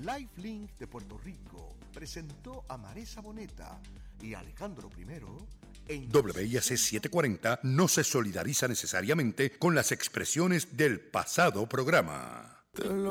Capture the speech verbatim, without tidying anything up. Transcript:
Lifelink de Puerto Rico presentó a Maresa Boneta y a Alejandro primero en... W I A C setecientos cuarenta no se solidariza necesariamente con las expresiones del pasado programa.